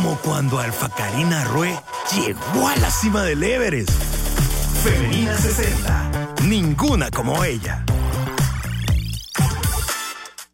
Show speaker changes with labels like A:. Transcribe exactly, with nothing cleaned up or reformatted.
A: Como cuando Alfa Karina Rue llegó a la cima del Everest. Femenina sesenta. Ninguna como ella.